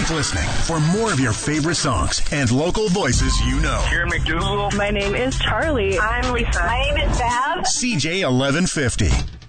Keep listening for more of your favorite songs and local voices you know. Karen McDougal. My name is Charlie. I'm Lisa. My name is Bev. CJ 1150.